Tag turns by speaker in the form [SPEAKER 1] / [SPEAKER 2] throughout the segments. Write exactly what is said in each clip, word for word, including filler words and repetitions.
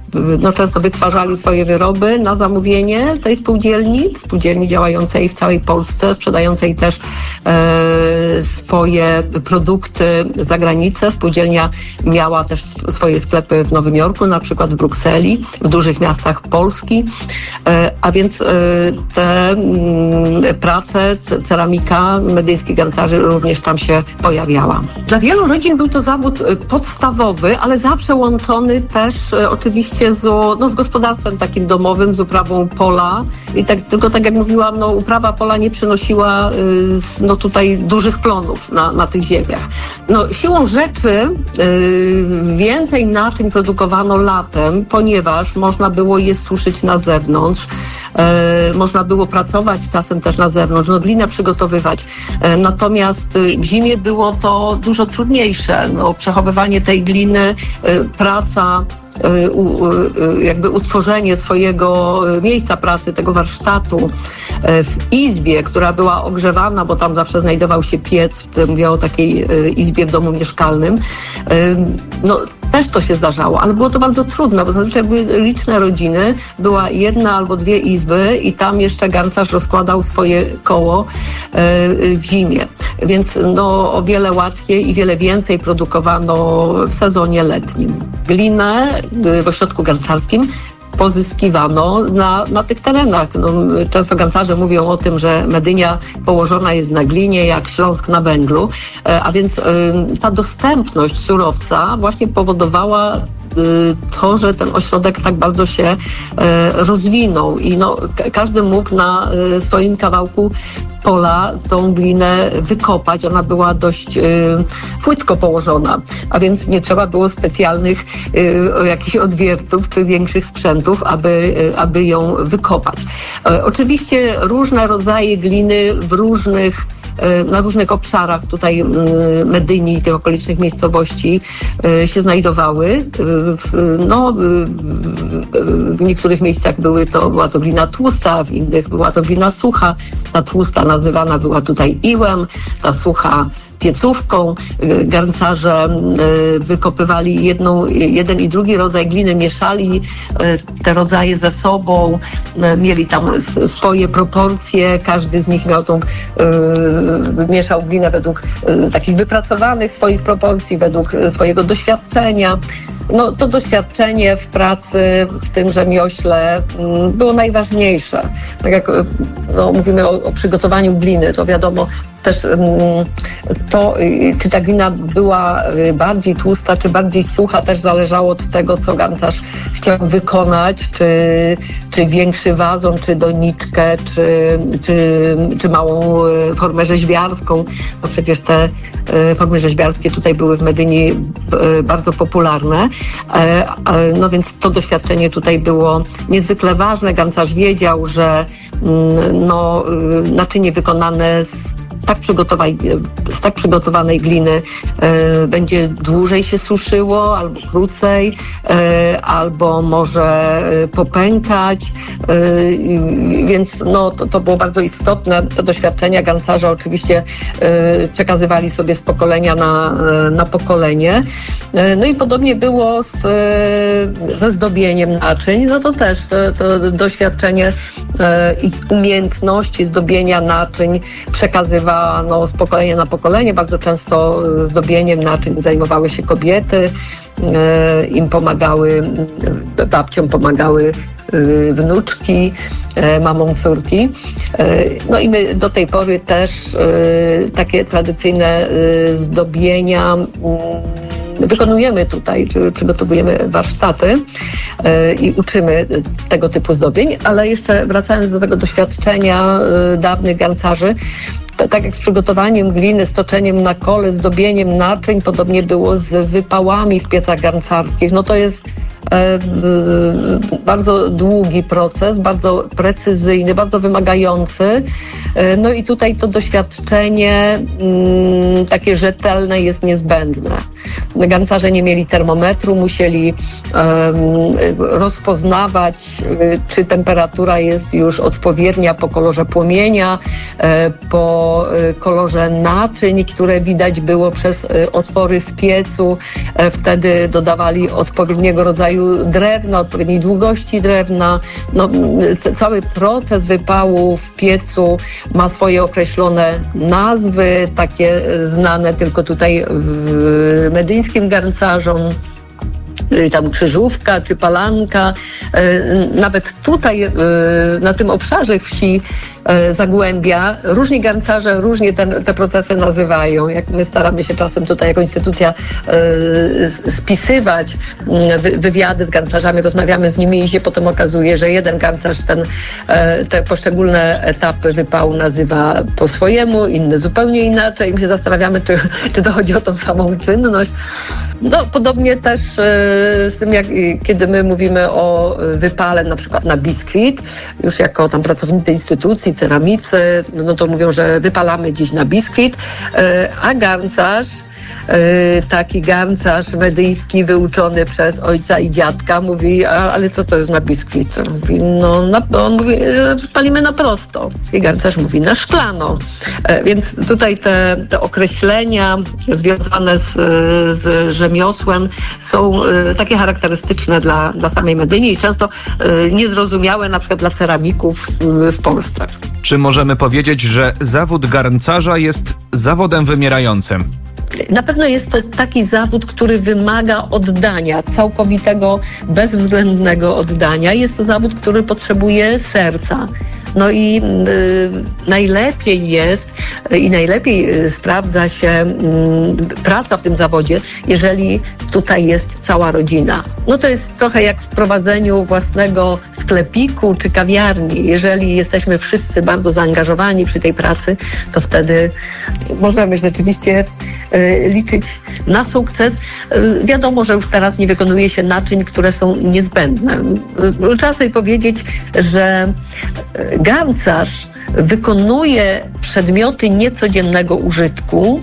[SPEAKER 1] no, często wytwarzali swoje wyroby na zamówienie tej spółdzielni, spółdzielni działającej w całej Polsce, sprzedającej też e, swoje produkty za granicę. Spółdzielnia miała też swoje sklepy w Nowym Jorku, na przykład w Brukseli, w dużych miastach Polski, e, a więc e, te m, prace, ceramika medyjskich garncarzy również tam się pojawiała. Dla wielu rodzin był to zawód podstawowy, ale zawsze łączony też e, oczywiście z, no, z gospodarstwem takim domowym, z uprawą pola. I tak, tylko tak jak mówiłam, no, uprawa pola nie przynosiła y, no, tutaj dużych plonów na, na tych ziemiach. No, siłą rzeczy y, więcej naczyń produkowano latem, ponieważ można było je suszyć na zewnątrz, y, można było pracować czasem też na zewnątrz, no, glinę przygotowywać. Y, natomiast y, w zimie było to dużo trudniejsze. No, przechowywanie tej gliny, y, praca, jakby utworzenie swojego miejsca pracy, tego warsztatu w izbie, która była ogrzewana, bo tam zawsze znajdował się piec, mówię o takiej izbie w domu mieszkalnym. No, też to się zdarzało, ale było to bardzo trudne, bo zazwyczaj były liczne rodziny, była jedna albo dwie izby i tam jeszcze garncarz rozkładał swoje koło w zimie. Więc no, o wiele łatwiej i wiele więcej produkowano w sezonie letnim. Glinę w ośrodku garncarskim pozyskiwano na, na tych terenach. No, często garncarze mówią o tym, że Medynia położona jest na glinie jak Śląsk na węglu, a więc ta dostępność surowca właśnie powodowała to, że ten ośrodek tak bardzo się rozwinął i no, każdy mógł na swoim kawałku pola tą glinę wykopać. Ona była dość y, płytko położona, a więc nie trzeba było specjalnych y, jakichś odwiertów czy większych sprzętów, aby, y, aby ją wykopać. Y, oczywiście różne rodzaje gliny w różnych na różnych obszarach tutaj Medyni i tych okolicznych miejscowości się znajdowały. No, w niektórych miejscach były to, była to glina tłusta, w innych była to glina sucha. Ta tłusta nazywana była tutaj iłem, ta sucha piecówką. Garncarze wykopywali jedną, jeden i drugi rodzaj gliny, mieszali te rodzaje ze sobą, mieli tam swoje proporcje, każdy z nich miał tą, mieszał glinę według takich wypracowanych swoich proporcji, według swojego doświadczenia. No, to doświadczenie w pracy w tym rzemiośle było najważniejsze. Tak jak no, mówimy o, o przygotowaniu gliny, to wiadomo też to, czy ta glina była bardziej tłusta, czy bardziej sucha, też zależało od tego, co garncarz chciał wykonać, czy, czy większy wazon, czy doniczkę, czy, czy, czy małą formę rzeźbiarską. No przecież te formy rzeźbiarskie tutaj były w Medyni bardzo popularne. No więc to doświadczenie tutaj było niezwykle ważne. Garncarz wiedział, że no, naczynie wykonane z tak przygotowanej, z tak przygotowanej gliny e, będzie dłużej się suszyło, albo krócej, e, albo może popękać, e, więc no, to, to było bardzo istotne. Te doświadczenia garncarza oczywiście e, przekazywali sobie z pokolenia na, na pokolenie. E, no i podobnie było z, ze zdobieniem naczyń, no to też to, to doświadczenie e, i umiejętności zdobienia naczyń przekazywano no, z pokolenia na pokolenie. Bardzo często zdobieniem naczyń zajmowały się kobiety, e, im pomagały, babciom pomagały e, wnuczki, e, mamom córki. E, no i my do tej pory też e, takie tradycyjne e, zdobienia e, wykonujemy tutaj, czy przygotowujemy warsztaty e, i uczymy tego typu zdobień, ale jeszcze wracając do tego doświadczenia e, dawnych garncarzy, tak jak z przygotowaniem gliny, z toczeniem na kole, zdobieniem naczyń, podobnie było z wypałami w piecach garncarskich. No to jest e, bardzo długi proces, bardzo precyzyjny, bardzo wymagający. E, no i tutaj to doświadczenie m, takie rzetelne jest niezbędne. Garncarze nie mieli termometru, musieli e, rozpoznawać, e, czy temperatura jest już odpowiednia po kolorze płomienia, e, po kolorze naczyń, które widać było przez otwory w piecu. Wtedy dodawali odpowiedniego rodzaju rodzaju drewna, odpowiedniej długości drewna. No, c- cały proces wypału w piecu ma swoje określone nazwy, takie znane tylko tutaj w medyńskim garncarzom. Tam krzyżówka czy palanka. Nawet tutaj na tym obszarze wsi Zagłębia różni garncarze różnie ten, te procesy nazywają. Jak my staramy się czasem tutaj jako instytucja spisywać wy, wywiady z garncarzami, rozmawiamy z nimi i się potem okazuje, że jeden garncarz ten, te poszczególne etapy wypału nazywa po swojemu, inny zupełnie inaczej. I my się zastanawiamy, czy, czy to chodzi o tą samą czynność. No, podobnie też z tym, jak kiedy my mówimy o wypale na przykład na biskwit, już jako tam pracownicy instytucji, ceramicy, no to mówią, że wypalamy dziś na biskwit, a garncarz, taki garncarz medyjski wyuczony przez ojca i dziadka mówi, ale co to jest na biskwit? On mówi, no, na, on mówi, że palimy na prosto. I garncarz mówi, na szklano. Więc tutaj te, te określenia związane z, z rzemiosłem są takie charakterystyczne dla, dla samej Medyni i często niezrozumiałe na przykład dla ceramików w Polsce.
[SPEAKER 2] Czy możemy powiedzieć, że zawód garncarza jest zawodem wymierającym?
[SPEAKER 1] Na pewno jest to taki zawód, który wymaga oddania, całkowitego, bezwzględnego oddania. Jest to zawód, który potrzebuje serca. No i y, najlepiej jest y, i najlepiej y, sprawdza się y, praca w tym zawodzie, jeżeli tutaj jest cała rodzina. No to jest trochę jak w prowadzeniu własnego sklepiku czy kawiarni. Jeżeli jesteśmy wszyscy bardzo zaangażowani przy tej pracy, to wtedy możemy rzeczywiście y, liczyć na sukces. Y, wiadomo, że już teraz nie wykonuje się naczyń, które są niezbędne. Y, trzeba sobie powiedzieć, że y, garncarz wykonuje przedmioty niecodziennego użytku.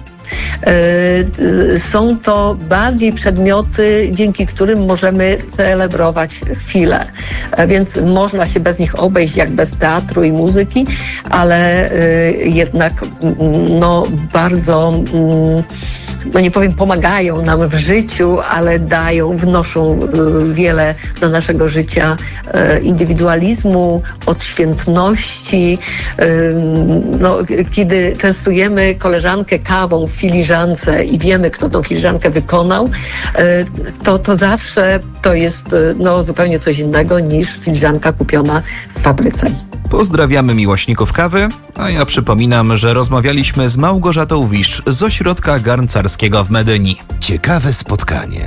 [SPEAKER 1] Są to bardziej przedmioty, dzięki którym możemy celebrować chwilę. Więc można się bez nich obejść jak bez teatru i muzyki, ale jednak no, bardzo, no nie powiem, pomagają nam w życiu, ale dają, wnoszą wiele do naszego życia indywidualizmu, odświętności. No, kiedy częstujemy koleżankę kawą w filiżance i wiemy, kto tą filiżankę wykonał, to, to zawsze to jest no, zupełnie coś innego niż filiżanka kupiona w fabryce.
[SPEAKER 2] Pozdrawiamy miłośników kawy, a ja przypominam, że rozmawialiśmy z Małgorzatą Wisz z Ośrodka Garncarskiego w Medyni.
[SPEAKER 3] Ciekawe spotkanie.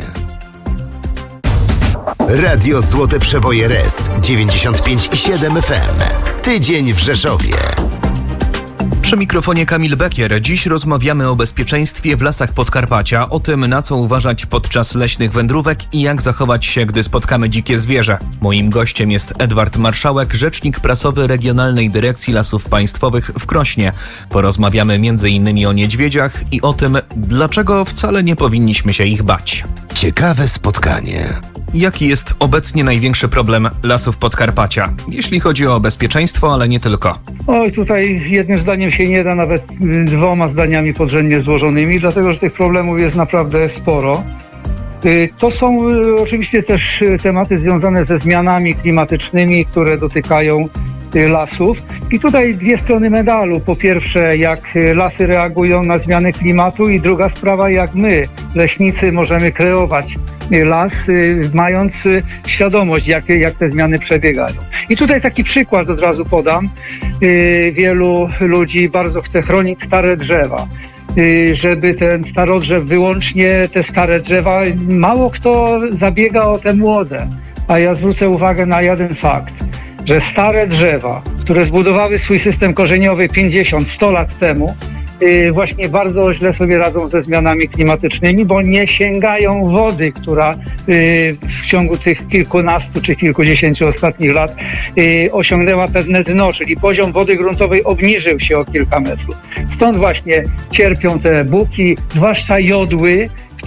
[SPEAKER 3] Radio Złote Przeboje R E S dziewięćdziesiąt pięć i siedem F M. Tydzień w Rzeszowie.
[SPEAKER 2] Przy mikrofonie Kamil Bekier. Dziś rozmawiamy o bezpieczeństwie w lasach Podkarpacia, o tym, na co uważać podczas leśnych wędrówek i jak zachować się, gdy spotkamy dzikie zwierzę. Moim gościem jest Edward Marszałek, rzecznik prasowy Regionalnej Dyrekcji Lasów Państwowych w Krośnie. Porozmawiamy między innymi o niedźwiedziach i o tym, dlaczego wcale nie powinniśmy się ich bać.
[SPEAKER 3] Ciekawe spotkanie.
[SPEAKER 2] Jaki jest obecnie największy problem lasów Podkarpacia, jeśli chodzi o bezpieczeństwo, ale nie tylko?
[SPEAKER 4] Oj, tutaj jednym zdaniem się nie da, nawet dwoma zdaniami podrzędnie złożonymi, dlatego że tych problemów jest naprawdę sporo. To są oczywiście też tematy związane ze zmianami klimatycznymi, które dotykają lasów. I tutaj dwie strony medalu. Po pierwsze, jak lasy reagują na zmiany klimatu i druga sprawa, jak my, leśnicy, możemy kreować las, mając świadomość, jak, jak te zmiany przebiegają. I tutaj taki przykład od razu podam. Wielu ludzi bardzo chce chronić stare drzewa, żeby ten starodrzew, wyłącznie te stare drzewa, mało kto zabiega o te młode. A ja zwrócę uwagę na jeden fakt, że stare drzewa, które zbudowały swój system korzeniowy pięćdziesiąt sto lat temu, yy, właśnie bardzo źle sobie radzą ze zmianami klimatycznymi, bo nie sięgają wody, która yy, w ciągu tych kilkunastu czy kilkudziesięciu ostatnich lat yy, osiągnęła pewne dno, czyli poziom wody gruntowej obniżył się o kilka metrów. Stąd właśnie cierpią te buki, zwłaszcza jodły,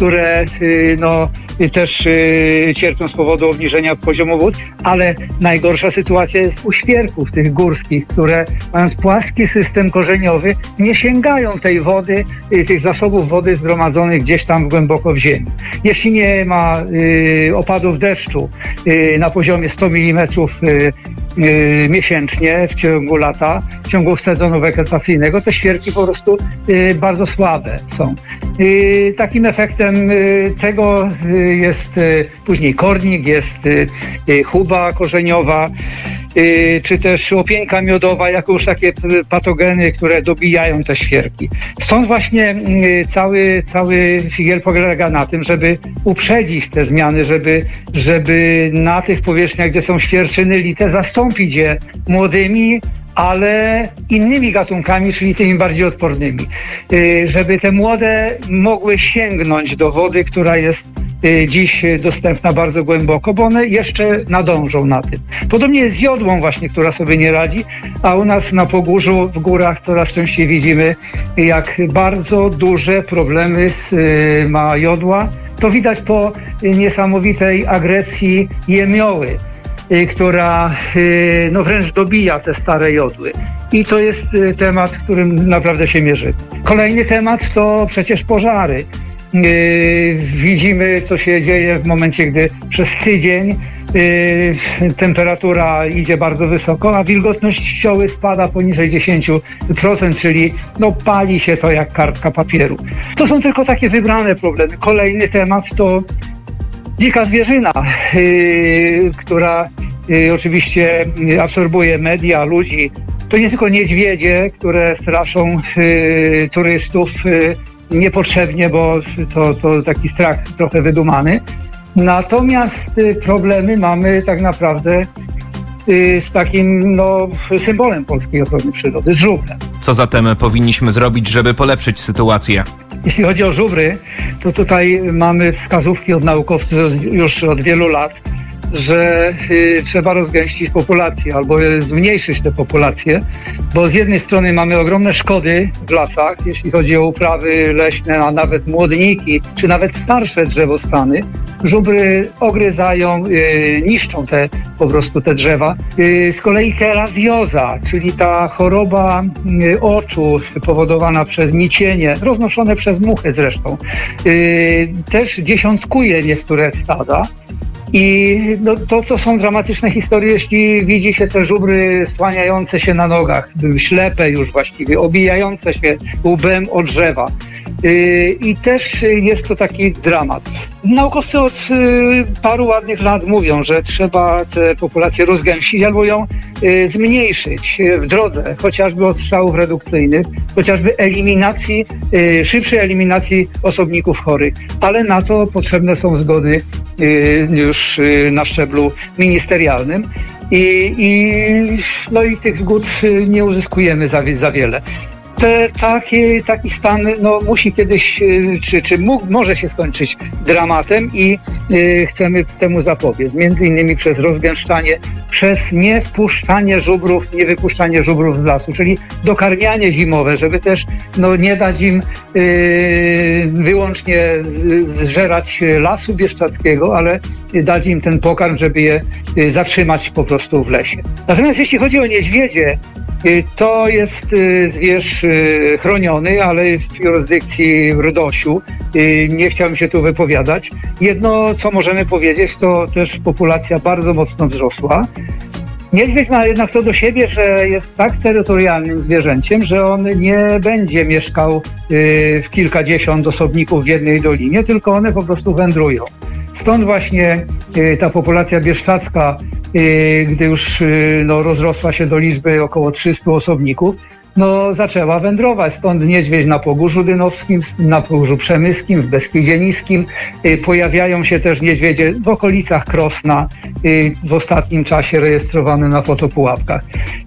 [SPEAKER 4] które no, też cierpią z powodu obniżenia poziomu wód, ale najgorsza sytuacja jest u świerków tych górskich, które mając płaski system korzeniowy nie sięgają tej wody, tych zasobów wody zgromadzonych gdzieś tam głęboko w ziemi. Jeśli nie ma y, opadów deszczu y, na poziomie sto milimetrów y, y, miesięcznie w ciągu lata, w ciągu sezonu wegetacyjnego, te świerki po prostu y, bardzo słabe są. Y, takim efektem y, tego y, jest y, później kornik, jest y, y, chuba korzeniowa, y, czy też opieńka miodowa, jako już takie patogeny, które dobijają te świerki. Stąd właśnie y, cały, cały figiel polega na tym, żeby uprzedzić te zmiany, żeby, żeby na tych powierzchniach, gdzie są świerczyny lite, zastąpić je młodymi, ale innymi gatunkami, czyli tymi bardziej odpornymi. Żeby te młode mogły sięgnąć do wody, która jest dziś dostępna bardzo głęboko, bo one jeszcze nadążą na tym. Podobnie jest z jodłą właśnie, która sobie nie radzi, a u nas na Pogórzu, w górach coraz częściej widzimy, jak bardzo duże problemy ma jodła. To widać po niesamowitej agresji jemioły, która no wręcz dobija te stare jodły. I to jest temat, którym naprawdę się mierzy. Kolejny temat to przecież pożary. Widzimy, co się dzieje w momencie, gdy przez tydzień temperatura idzie bardzo wysoko, a wilgotność ścioły spada poniżej dziesięć procent, czyli no, pali się to jak kartka papieru. To są tylko takie wybrane problemy. Kolejny temat to dzika zwierzyna, yy, która yy, oczywiście absorbuje media, ludzi. To nie tylko niedźwiedzie, które straszą yy, turystów yy, niepotrzebnie, bo to, to taki strach trochę wydumany. Natomiast yy, problemy mamy tak naprawdę yy, z takim no, symbolem polskiej ochrony przyrody, z żubrem.
[SPEAKER 2] Co zatem powinniśmy zrobić, żeby polepszyć sytuację?
[SPEAKER 4] Jeśli chodzi o żubry, to tutaj mamy wskazówki od naukowców już od wielu lat, że y, trzeba rozgęścić populację albo zmniejszyć te populacje, bo z jednej strony mamy ogromne szkody w lasach, jeśli chodzi o uprawy leśne, a nawet młodniki, czy nawet starsze drzewostany. Żubry ogryzają, y, niszczą te po prostu te drzewa. Y, z kolei kerazjoza, czyli ta choroba y, oczu powodowana przez nicienie, roznoszone przez muchy zresztą, y, też dziesiątkuje niektóre stada. I no, to, co są dramatyczne historie, jeśli widzi się te żubry słaniające się na nogach, ślepe już właściwie, obijające się łbem o drzewa. Yy, I też jest to taki dramat. Naukowcy od yy, paru ładnych lat mówią, że trzeba tę populację rozgęścić albo ją yy, zmniejszyć w drodze chociażby odstrzałów redukcyjnych, chociażby eliminacji, yy, szybszej eliminacji osobników chorych. Ale na to potrzebne są zgody yy, już yy, na szczeblu ministerialnym. I, i, no i tych zgód nie uzyskujemy za, za wiele. Te, taki, taki stan no, musi kiedyś, czy, czy mógł, może się skończyć dramatem i y, chcemy temu zapobiec. Między innymi przez rozgęszczanie, przez niewpuszczanie żubrów, nie wypuszczanie żubrów z lasu, czyli dokarmianie zimowe, żeby też no, nie dać im y, wyłącznie zżerać lasu bieszczadzkiego, ale dać im ten pokarm, żeby je y, zatrzymać po prostu w lesie. Natomiast jeśli chodzi o niedźwiedzie, to jest zwierz chroniony, ale w jurysdykcji RDOŚ-u. Nie chciałbym się tu wypowiadać. Jedno, co możemy powiedzieć, to też populacja bardzo mocno wzrosła. Niedźwiedź ma jednak to do siebie, że jest tak terytorialnym zwierzęciem, że on nie będzie mieszkał w kilkadziesiąt osobników w jednej dolinie, tylko one po prostu wędrują. Stąd właśnie ta populacja bieszczadzka, gdy już no, rozrosła się do liczby około trzystu osobników, no, zaczęła wędrować. Stąd niedźwiedź na Pogórzu Dynowskim, na Pogórzu Przemyskim, w Beskidzie Niskim. Pojawiają się też niedźwiedzie w okolicach Krosna, w ostatnim czasie rejestrowane na fotopułapkach.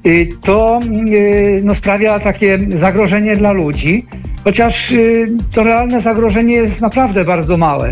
[SPEAKER 4] To no, sprawia takie zagrożenie dla ludzi, chociaż to realne zagrożenie jest naprawdę bardzo małe.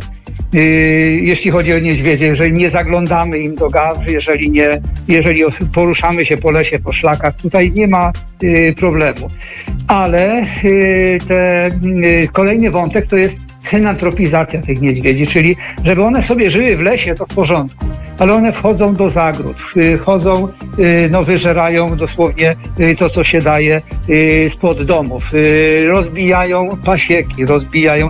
[SPEAKER 4] Jeśli chodzi o niedźwiedzie, jeżeli nie zaglądamy im do gaw, jeżeli nie, jeżeli poruszamy się po lesie, po szlakach, tutaj nie ma y, problemu. Ale y, te, y, kolejny wątek to jest synantropizacja tych niedźwiedzi, czyli żeby one sobie żyły w lesie, to w porządku, ale one wchodzą do zagród, chodzą, no wyżerają dosłownie to, co się daje spod domów, rozbijają pasieki, rozbijają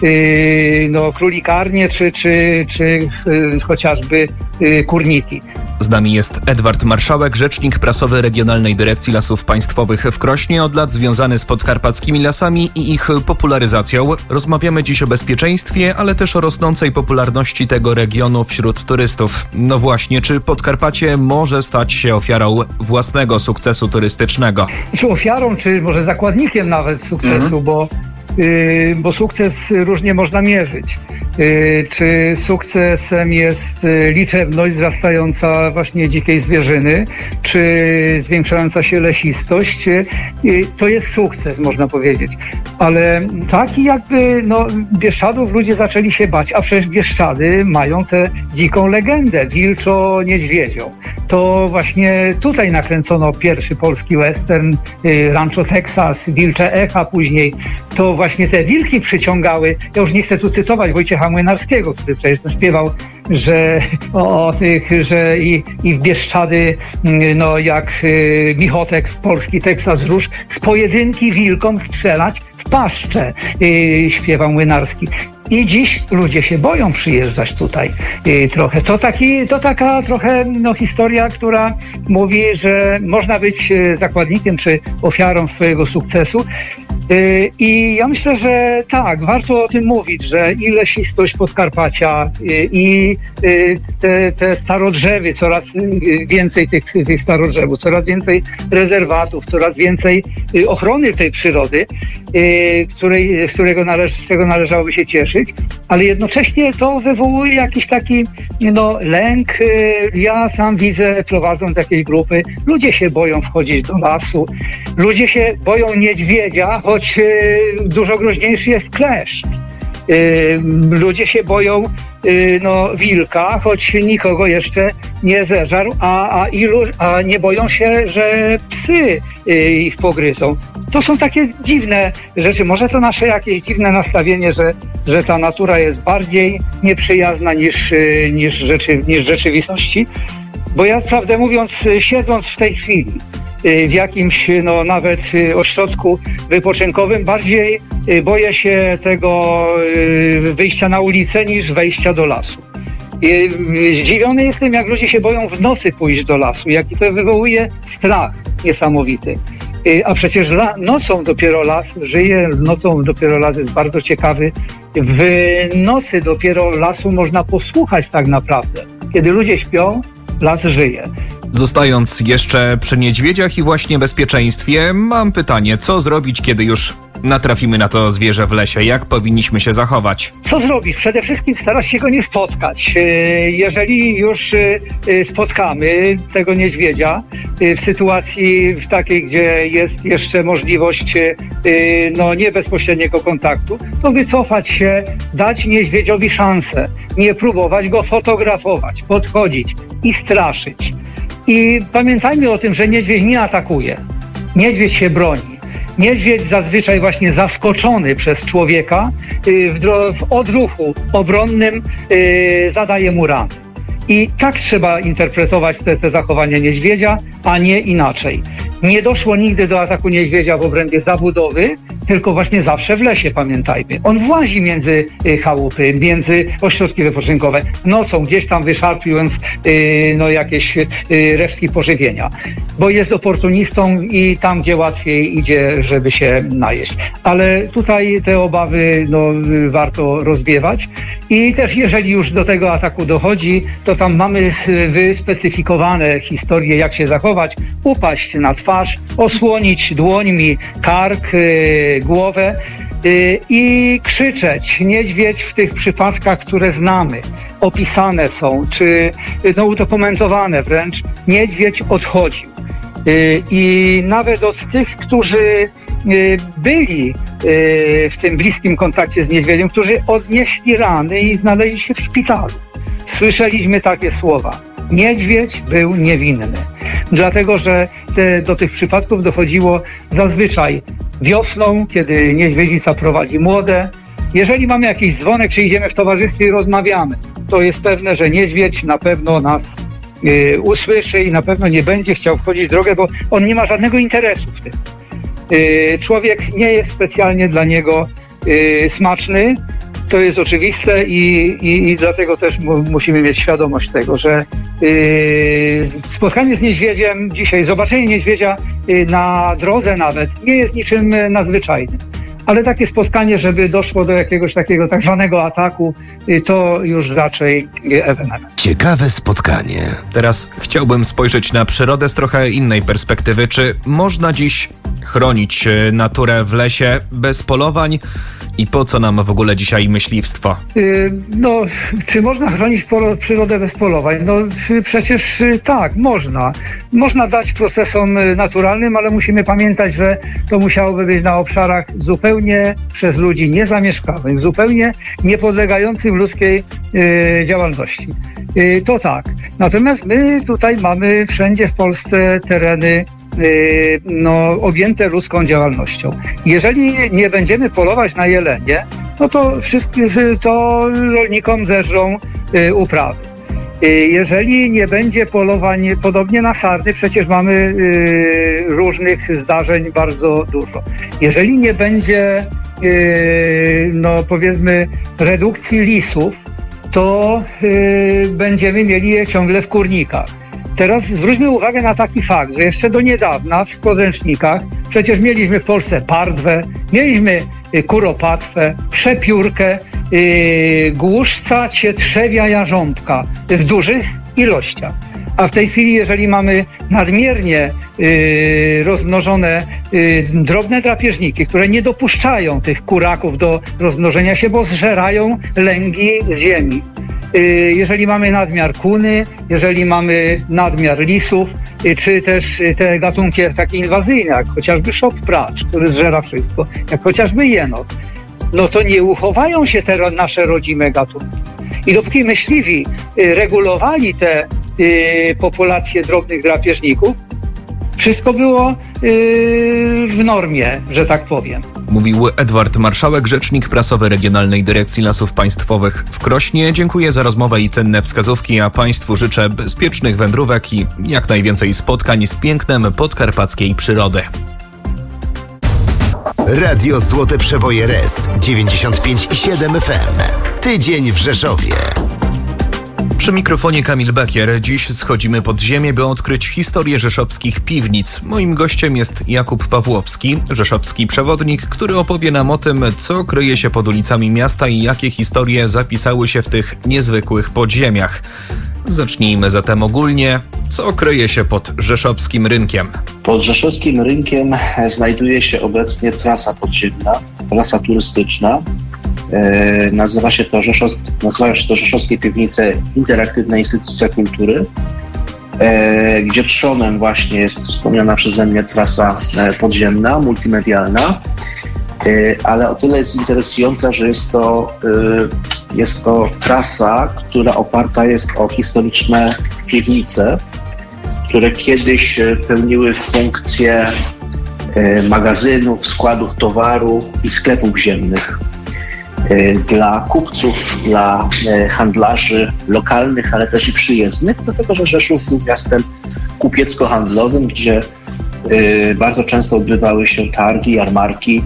[SPEAKER 4] no, królikarnie czy, czy, czy chociażby kurniki.
[SPEAKER 2] Z nami jest Edward Marszałek, rzecznik prasowy Regionalnej Dyrekcji Lasów Państwowych w Krośnie, od lat związany z podkarpackimi lasami i ich popularyzacją. Rozmawiamy dziś o bezpieczeństwie, ale też o rosnącej popularności tego regionu wśród turystów. No właśnie, czy Podkarpacie może stać się ofiarą własnego sukcesu turystycznego?
[SPEAKER 4] Czy ofiarą, czy może zakładnikiem nawet sukcesu, mhm. bo Yy, bo sukces różnie można mierzyć. Yy, czy sukcesem jest liczebność wzrastająca właśnie dzikiej zwierzyny, czy zwiększająca się lesistość, yy, to jest sukces, można powiedzieć. Ale taki jakby, no, Bieszczadów ludzie zaczęli się bać, a przecież Bieszczady mają tę dziką legendę, wilczo-niedźwiedzią. To właśnie tutaj nakręcono pierwszy polski western, yy, Rancho Texas, Wilcze Echa później. To właśnie te wilki przyciągały, ja już nie chcę tu cytować Wojciecha Młynarskiego, który przecież śpiewał, że o, o tych, że i, i w Bieszczady, no jak y, Michotek w polski Teksas Róż, z pojedynki wilkom strzelać w paszczę, y, śpiewał Młynarski. I dziś ludzie się boją przyjeżdżać tutaj y, trochę. To, taki, to taka trochę no, historia, która mówi, że można być zakładnikiem czy ofiarą swojego sukcesu. Y, I ja myślę, że tak, warto o tym mówić, że i lesistość Podkarpacia y, i y, te, te starodrzewy, coraz więcej tych, tych starodrzewów, coraz więcej rezerwatów, coraz więcej y, ochrony tej przyrody, y, której, z którego należy, z czego należałoby się cieszyć. Ale jednocześnie to wywołuje jakiś taki no, lęk. Ja sam widzę, prowadząc takiej grupy, ludzie się boją wchodzić do lasu, ludzie się boją niedźwiedzia, choć y, dużo groźniejszy jest kleszcz. Y, ludzie się boją y, no, wilka, choć nikogo jeszcze nie zeżarł, a, a, ilu, a nie boją się, że psy y, ich pogryzą. To są takie dziwne rzeczy. Może to nasze jakieś dziwne nastawienie, że, że ta natura jest bardziej nieprzyjazna niż, niż, rzeczy, niż rzeczywistości. Bo ja, prawdę mówiąc, siedząc w tej chwili w jakimś no, nawet ośrodku wypoczynkowym, bardziej boję się tego wyjścia na ulicę niż wejścia do lasu. Zdziwiony jestem, jak ludzie się boją w nocy pójść do lasu, jaki to wywołuje strach niesamowity. A przecież la, nocą dopiero las żyje, nocą dopiero las jest bardzo ciekawy. W nocy dopiero lasu można posłuchać tak naprawdę. Kiedy ludzie śpią, las żyje.
[SPEAKER 2] Zostając jeszcze przy niedźwiedziach i właśnie bezpieczeństwie, mam pytanie, co zrobić, kiedy już natrafimy na to zwierzę w lesie? Jak powinniśmy się zachować?
[SPEAKER 4] Co zrobić? Przede wszystkim starać się go nie spotkać. Jeżeli już spotkamy tego niedźwiedzia w sytuacji w takiej, gdzie jest jeszcze możliwość no, nie bezpośredniego kontaktu, to wycofać się, dać niedźwiedziowi szansę, nie próbować go fotografować, podchodzić i straszyć. I pamiętajmy o tym, że niedźwiedź nie atakuje. Niedźwiedź się broni. Niedźwiedź zazwyczaj właśnie zaskoczony przez człowieka w, dro- w odruchu obronnym yy, zadaje mu rany. I tak trzeba interpretować te, te zachowania niedźwiedzia, a nie inaczej. Nie doszło nigdy do ataku niedźwiedzia w obrębie zabudowy, tylko właśnie zawsze w lesie, pamiętajmy. On włazi między y, chałupy, między ośrodki wypoczynkowe, nocą gdzieś tam wyszarpiując y, no, jakieś y, resztki pożywienia, bo jest oportunistą i tam, gdzie łatwiej idzie, żeby się najeść. Ale tutaj te obawy no, y, warto rozwiewać i też jeżeli już do tego ataku dochodzi, to tam mamy wyspecyfikowane historie, jak się zachować, upaść na twarz, osłonić dłońmi kark, yy, głowę yy, i krzyczeć. Niedźwiedź w tych przypadkach, które znamy, opisane są, czy no, udokumentowane wręcz, niedźwiedź odchodził. Yy, I nawet od tych, którzy yy, byli yy, w tym bliskim kontakcie z niedźwiedziem, którzy odnieśli rany i znaleźli się w szpitalu. Słyszeliśmy takie słowa. Niedźwiedź był niewinny. Dlatego, że te, do tych przypadków dochodziło zazwyczaj wiosną, kiedy niedźwiedzica prowadzi młode, Jeżeli mamy jakiś dzwonek, czy idziemy w towarzystwie i rozmawiamy, to jest pewne, że niedźwiedź na pewno nas y, usłyszy i na pewno nie będzie chciał wchodzić w drogę, bo on nie ma żadnego interesu w tym. Y, człowiek nie jest specjalnie dla niego y, smaczny. To jest oczywiste i, i, i dlatego też mu, musimy mieć świadomość tego, że yy, spotkanie z niedźwiedziem dzisiaj, zobaczenie niedźwiedzia yy, na drodze nawet nie jest niczym nadzwyczajnym. Ale takie spotkanie, żeby doszło do jakiegoś takiego tak zwanego ataku, yy, to już raczej ewenement.
[SPEAKER 3] Ciekawe spotkanie.
[SPEAKER 2] Teraz chciałbym spojrzeć na przyrodę z trochę innej perspektywy. Czy można dziś chronić naturę w lesie bez polowań? I po co nam w ogóle dzisiaj myśliwstwo?
[SPEAKER 4] Yy, no, czy można chronić polo, przyrodę bez polowań? No przecież yy, tak, można. Można dać procesom naturalnym, ale musimy pamiętać, że to musiałoby być na obszarach zupełnie przez ludzi niezamieszkanych, zupełnie niepodlegających ludzkiej yy, działalności. Yy, to tak. Natomiast my tutaj mamy wszędzie w Polsce tereny no, objęte ludzką działalnością. Jeżeli nie będziemy polować na jelenie, no to wszystkie, to rolnikom zeżrą y, uprawy. Y, jeżeli nie będzie polowań, podobnie na sarny, przecież mamy y, różnych zdarzeń bardzo dużo. Jeżeli nie będzie, y, no powiedzmy, redukcji lisów, to y, będziemy mieli je ciągle w kurnikach. Teraz zwróćmy uwagę na taki fakt, że jeszcze do niedawna w podręcznikach przecież mieliśmy w Polsce pardwę, mieliśmy kuropatwę, przepiórkę, yy, głuszca, cietrzewia, jarząbka w dużych ilościach. A w tej chwili, jeżeli mamy nadmiernie yy, rozmnożone yy, drobne drapieżniki, które nie dopuszczają tych kuraków do rozmnożenia się, bo zżerają lęgi ziemi. Jeżeli mamy nadmiar kuny, jeżeli mamy nadmiar lisów, czy też te gatunki takie inwazyjne, jak chociażby szop-pracz, który zżera wszystko, jak chociażby jenot, no to nie uchowają się te nasze rodzime gatunki. I dopóki myśliwi regulowali te populacje drobnych drapieżników, wszystko było w normie, że tak powiem.
[SPEAKER 2] Mówił Edward Marszałek, rzecznik prasowy Regionalnej Dyrekcji Lasów Państwowych w Krośnie. Dziękuję za rozmowę i cenne wskazówki, a Państwu życzę bezpiecznych wędrówek i jak najwięcej spotkań z pięknem podkarpackiej przyrody.
[SPEAKER 3] Radio Złote Przeboje R E S dziewięćdziesiąt pięć i siedem F M. Tydzień w Rzeszowie.
[SPEAKER 2] Przy mikrofonie Kamil Bekier. Dziś schodzimy pod ziemię, by odkryć historię rzeszowskich piwnic. Moim gościem jest Jakub Pawłowski, rzeszowski przewodnik, który opowie nam o tym, co kryje się pod ulicami miasta i jakie historie zapisały się w tych niezwykłych podziemiach. Zacznijmy zatem ogólnie. Co kryje się pod rzeszowskim rynkiem?
[SPEAKER 5] Pod rzeszowskim rynkiem znajduje się obecnie trasa podziemna, trasa turystyczna. E, nazywa się to Rzeszow, nazywa się to Rzeszowskie Piwnice Interaktywna Instytucja Kultury, e, gdzie trzonem właśnie jest wspomniana przeze mnie trasa e, podziemna, multimedialna, e, ale o tyle jest interesująca, że jest to, e, jest to trasa, która oparta jest o historyczne piwnice, które kiedyś pełniły funkcję e, magazynów, składów towaru i sklepów ziemnych. Dla kupców, dla handlarzy lokalnych, ale też i przyjezdnych, dlatego że Rzeszów był miastem kupiecko-handlowym, gdzie bardzo często odbywały się targi, jarmarki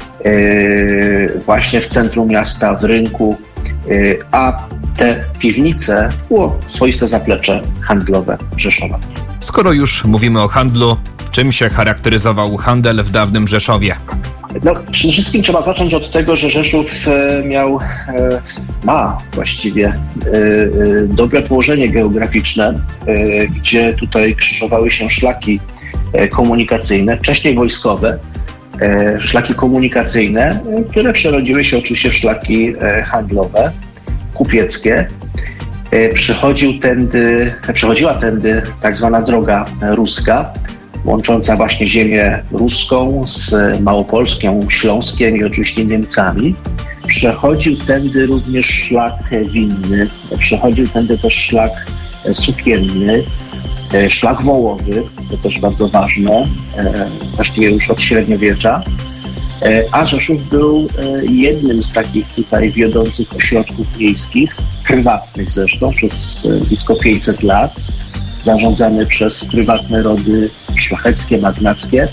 [SPEAKER 5] właśnie w centrum miasta, w rynku, a te piwnice było swoiste zaplecze handlowe Rzeszowa.
[SPEAKER 2] Skoro już mówimy o handlu, czym się charakteryzował handel w dawnym Rzeszowie?
[SPEAKER 5] No, przede wszystkim trzeba zacząć od tego, że Rzeszów miał, ma właściwie dobre położenie geograficzne, gdzie tutaj krzyżowały się szlaki komunikacyjne, wcześniej wojskowe, szlaki komunikacyjne, które przerodziły się oczywiście w szlaki handlowe, kupieckie. Przychodził tędy, przechodziła tędy tak zwana droga ruska, łącząca właśnie ziemię ruską z Małopolską, Śląskiem i oczywiście Niemcami. Przechodził tędy również szlak winny, przechodził tędy też szlak sukienny, szlak wołowy, to też bardzo ważne, właściwie już od średniowiecza. A Rzeszów był jednym z takich tutaj wiodących ośrodków miejskich, prywatnych zresztą, przez blisko pięćset lat, zarządzany przez prywatne rody szlacheckie, magnackie,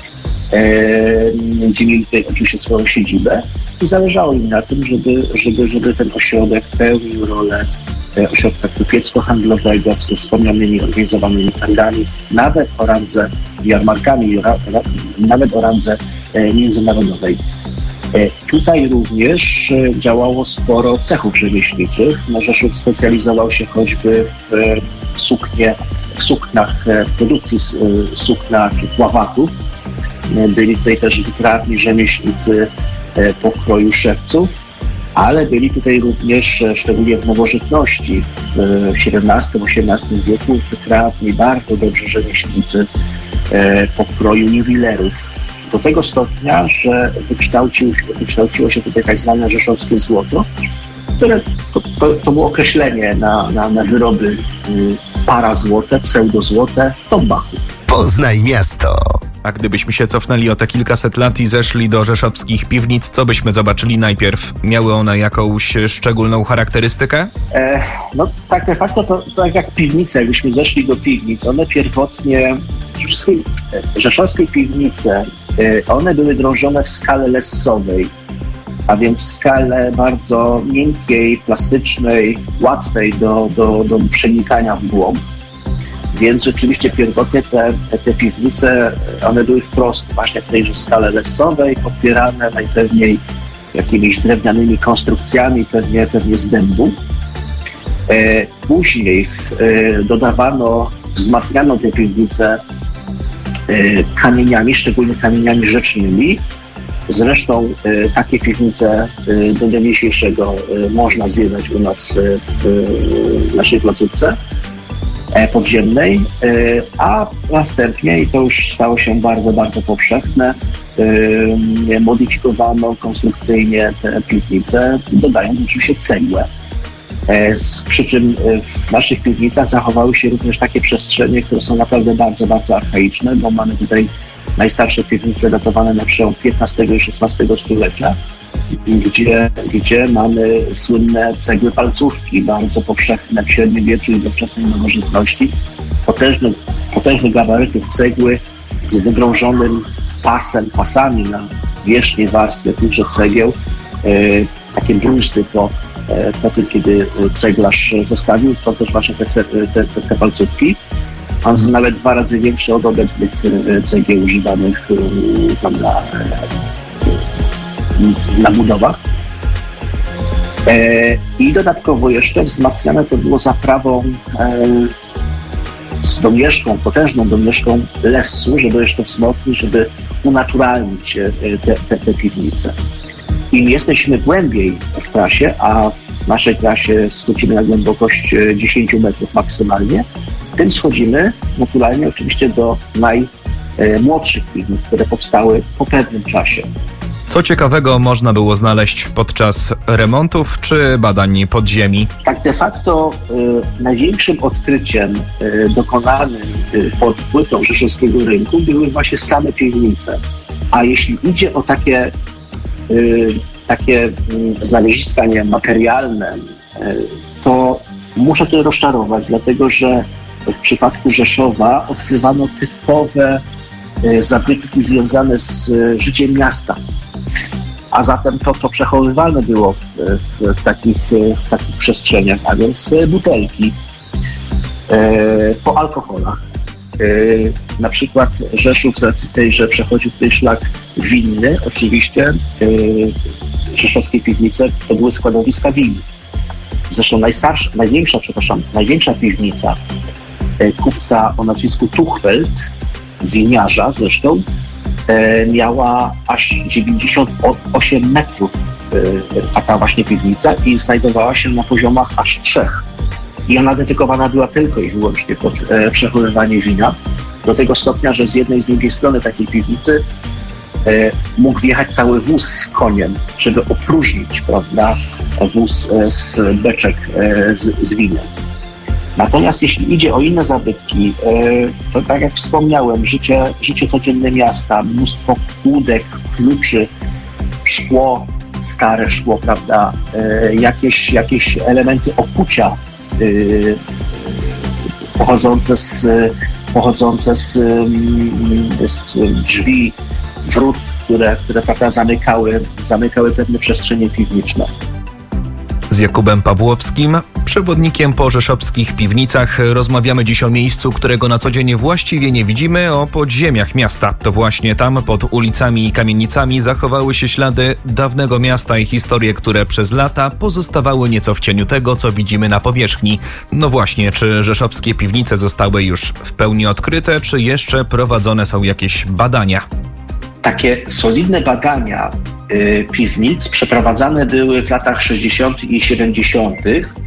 [SPEAKER 5] gdzie mieli tutaj oczywiście swoją siedzibę i zależało im na tym, żeby, żeby, żeby ten ośrodek pełnił rolę ośrodka kupiecko-handlowego ze wspomnianymi organizowanymi targami, nawet o randze jarmarkami, nawet o randze międzynarodowej. Tutaj również działało sporo cechów rzemieślniczych. No, Rzeszów specjalizował się choćby w suknie, w suknach, w produkcji sukna czy pławatów. Byli tutaj też witrarni rzemieślnicy pokroju szewców, ale byli tutaj również, szczególnie w nowożytności, w siedemnastym osiemnastym wieku, wytrawni, bardzo dobrzy rzemieślnicy pokroju jubilerów. Do tego stopnia, że wykształcił, wykształciło się tutaj tak zwane rzeszowskie złoto, które to, to, to było określenie na, na, na wyroby y, parazłote, pseudozłote z Tombachu.
[SPEAKER 3] Poznaj miasto.
[SPEAKER 2] A gdybyśmy się cofnęli o te kilkaset lat i zeszli do rzeszowskich piwnic, co byśmy zobaczyli najpierw? Miały one jakąś szczególną charakterystykę?
[SPEAKER 5] E, no tak de facto to, to tak jak piwnice, jakbyśmy zeszli do piwnic, one pierwotnie, wszystkie rzeszowskie piwnice, e, one były drążone w skale lessowej, a więc w skale bardzo miękkiej, plastycznej, łatwej do, do, do przenikania w głąb. Więc rzeczywiście pierwotnie te, te piwnice, one były wprost właśnie w tejże skale lessowej, podpierane najpewniej jakimiś drewnianymi konstrukcjami, pewnie, pewnie z dębu. E, później e, dodawano, wzmacniano te piwnice e, kamieniami, szczególnie kamieniami rzecznymi. Zresztą e, takie piwnice e, do dnia dzisiejszego e, można zwiedzać u nas e, w e, naszej placówce podziemnej, a następnie, i to już stało się bardzo, bardzo powszechne, modyfikowano konstrukcyjnie te piwnice, dodając oczywiście cegłę. Przy czym w naszych piwnicach zachowały się również takie przestrzenie, które są naprawdę bardzo, bardzo archaiczne, bo mamy tutaj najstarsze piwnice datowane na przełom piętnastego i szesnastego stulecia, Gdzie, gdzie mamy słynne cegły palcówki, bardzo powszechne w średniowieczu i we wczesnej nowożytności. Potężne, potężne gabarytów cegły z wygrążonym pasem, pasami na wierzchniej warstwie tychże cegieł. E, takie bruzdy po, e, po tym, kiedy ceglarz zostawił, są też właśnie te, te, te, te palcówki. One są nawet dwa razy większe od obecnych cegieł używanych tam na na budowach. E, I dodatkowo jeszcze wzmacniane to było zaprawą e, z domieszką, potężną domieszką lessu, żeby jeszcze wzmocnić, żeby unaturalnić te, te, te piwnice. Im jesteśmy głębiej w trasie, a w naszej trasie schodzimy na głębokość dziesięć metrów maksymalnie, tym schodzimy naturalnie oczywiście do najmłodszych piwnic, które powstały po pewnym czasie.
[SPEAKER 2] Co ciekawego można było znaleźć podczas remontów czy badań podziemi?
[SPEAKER 5] Tak de facto y, największym odkryciem y, dokonanym y, pod płytą rzeszowskiego rynku były właśnie same piwnice. A jeśli idzie o takie, y, takie y, znaleziska nie, materialne, y, to muszę to rozczarować, dlatego że w przypadku Rzeszowa odkrywano typowe y, zabytki związane z y, życiem miasta. A zatem to, co przechowywalne było w, w, w, takich, w takich przestrzeniach, a więc butelki e, po alkoholach. E, na przykład Rzeszów z racji tej, że przechodził tutaj szlak winny, oczywiście e, rzeszowskie piwnice to były składowiska win. Zresztą najstarsza, największa, przepraszam, największa piwnica e, kupca o nazwisku Tuchfeld, winiarza zresztą, miała aż dziewięćdziesiąt osiem metrów, taka właśnie piwnica, i znajdowała się na poziomach aż trzech. I ona dedykowana była tylko i wyłącznie pod przechowywanie wina, do tego stopnia, że z jednej i z drugiej strony takiej piwnicy mógł wjechać cały wóz z koniem, żeby opróżnić, prawda, wóz z beczek z, z winem. Natomiast jeśli idzie o inne zabytki, to tak jak wspomniałem, życie, życie codzienne miasta, mnóstwo kłódek, kluczy, szkło, stare szkło, prawda, jakieś, jakieś elementy okucia pochodzące z, pochodzące z, z drzwi, wrót, które, które prawda, zamykały, zamykały pewne przestrzenie piwniczne.
[SPEAKER 2] Z Jakubem Pawłowskim, przewodnikiem po rzeszowskich piwnicach, rozmawiamy dziś o miejscu, którego na co dzień właściwie nie widzimy, o podziemiach miasta. To właśnie tam, pod ulicami i kamienicami, zachowały się ślady dawnego miasta i historie, które przez lata pozostawały nieco w cieniu tego, co widzimy na powierzchni. No właśnie, czy rzeszowskie piwnice zostały już w pełni odkryte, czy jeszcze prowadzone są jakieś badania?
[SPEAKER 5] Takie solidne badania y, piwnic przeprowadzane były w latach sześćdziesiątych i siedemdziesiątych,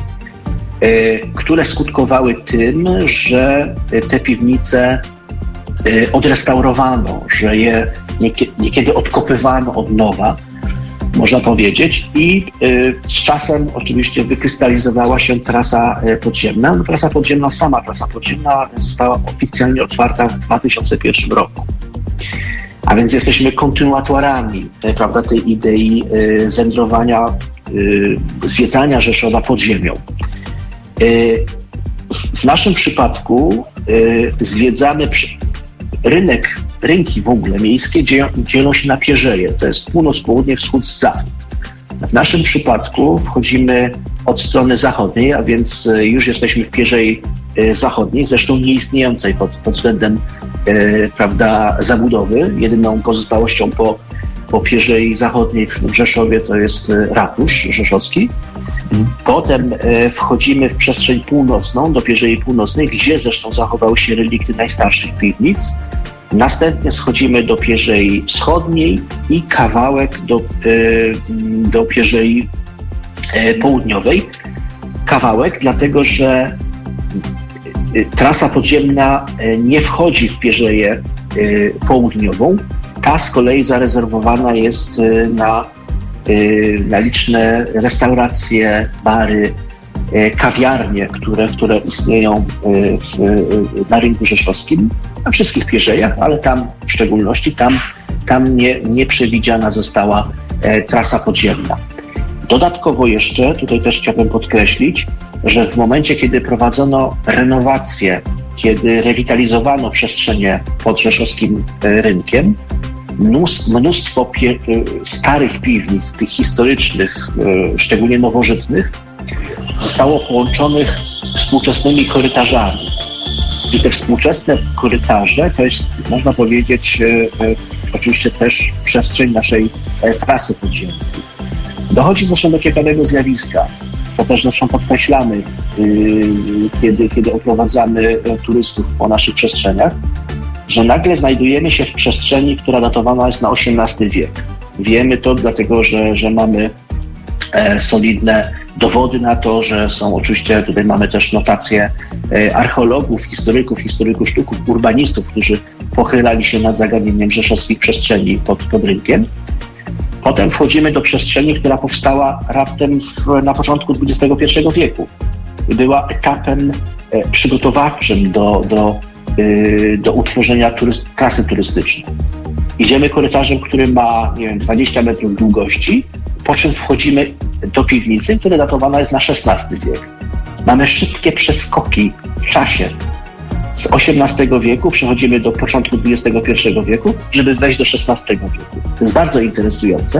[SPEAKER 5] y, które skutkowały tym, że te piwnice y, odrestaurowano, że je niekie, niekiedy odkopywano od nowa, można powiedzieć, i y, z czasem oczywiście wykrystalizowała się trasa y, podziemna. No, trasa podziemna, sama trasa podziemna została oficjalnie otwarta w dwa tysiące pierwszym roku. A więc jesteśmy kontynuatorami, prawda, tej idei y, wędrowania, y, zwiedzania Rzeszowa pod ziemią. Y, w naszym przypadku y, zwiedzamy przy, rynek, rynki w ogóle miejskie dzielą, dzielą się na pierzeje. To jest północ, południe, wschód, zachód. W naszym przypadku wchodzimy od strony zachodniej, a więc już jesteśmy w pierzei zachodniej, zresztą nieistniejącej pod, pod względem e, prawda, zabudowy. Jedyną pozostałością po, po pierzei zachodniej w Rzeszowie to jest ratusz rzeszowski. Potem e, wchodzimy w przestrzeń północną, do pierzei północnej, gdzie zresztą zachowały się relikty najstarszych piwnic. Następnie schodzimy do pierzei wschodniej i kawałek do, e, do pierzei e, południowej. Kawałek, dlatego że trasa podziemna nie wchodzi w pierzeję południową. Ta z kolei zarezerwowana jest na, na liczne restauracje, bary, kawiarnie, które, które istnieją w, na rynku rzeszowskim, na wszystkich pierzejach, ale tam w szczególności, tam, tam nie, nie przewidziana została trasa podziemna. Dodatkowo jeszcze, tutaj też chciałbym podkreślić, że w momencie, kiedy prowadzono renowację, kiedy rewitalizowano przestrzenie pod rzeszowskim rynkiem, mnóstwo pie- starych piwnic, tych historycznych, szczególnie nowożytnych, zostało połączonych współczesnymi korytarzami. I te współczesne korytarze to jest, można powiedzieć, oczywiście też przestrzeń naszej trasy podziemnej. Dochodzi zresztą do ciekawego zjawiska. To też zresztą podkreślamy, yy, kiedy, kiedy oprowadzamy turystów po naszych przestrzeniach, że nagle znajdujemy się w przestrzeni, która datowana jest na osiemnasty wiek. Wiemy to dlatego, że, że mamy e, solidne dowody na to, że są oczywiście, tutaj mamy też notacje e, archeologów, historyków, historyków sztuków, urbanistów, którzy pochylali się nad zagadnieniem rzeszowskich przestrzeni pod, pod rynkiem. Potem wchodzimy do przestrzeni, która powstała raptem w, na początku dwudziestego pierwszego wieku. Była etapem e, przygotowawczym do, do, e, do utworzenia turyst, trasy turystycznej. Idziemy korytarzem, który ma, nie wiem, dwadzieścia metrów długości, po czym wchodzimy do piwnicy, która datowana jest na szesnasty wiek. Mamy szybkie przeskoki w czasie. Z osiemnastego wieku przechodzimy do początku dwudziestego pierwszego wieku, żeby wejść do szesnastego wieku. To jest bardzo interesujące,